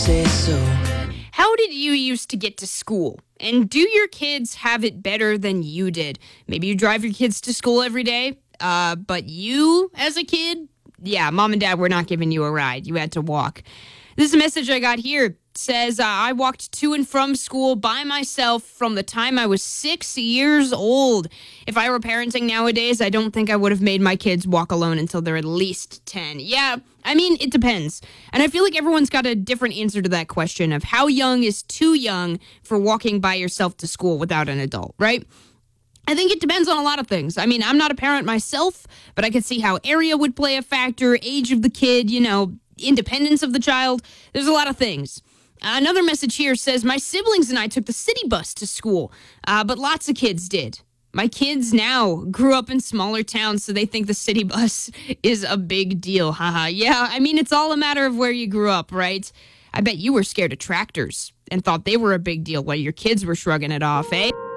say so. How did you used to get to school? And do your kids have it better than you did? Maybe you drive your kids to school every day, but you, as a kid, yeah, mom and dad were not giving you a ride. You had to walk. This is a message I got here. It says, I walked to and from school by myself from the time I was 6 years old. If I were parenting nowadays, I don't think I would have made my kids walk alone until they're at least 10. Yeah, I mean, it depends. And I feel like everyone's got a different answer to that question of how young is too young for walking by yourself to school without an adult, right? I think it depends on a lot of things. I mean, I'm not a parent myself, but I could see how area would play a factor, age of the kid, independence of the child. There's a lot of things. Another message here says, my siblings and I took the city bus to school, but lots of kids did. My kids now grew up in smaller towns, so they think the city bus is a big deal. Haha. Yeah, I mean, it's all a matter of where you grew up, right? I bet you were scared of tractors and thought they were a big deal while your kids were shrugging it off, eh?